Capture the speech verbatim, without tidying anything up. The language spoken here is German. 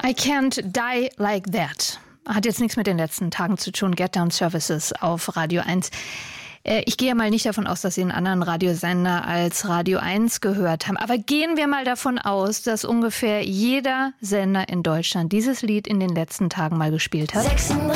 I can't die like that. Hat jetzt nichts mit den letzten Tagen zu tun. Get Down Services auf Radio eins. Ich gehe mal nicht davon aus, dass Sie einen anderen Radiosender als Radio eins gehört haben. Aber gehen wir mal davon aus, dass ungefähr jeder Sender in Deutschland dieses Lied in den letzten Tagen mal gespielt hat.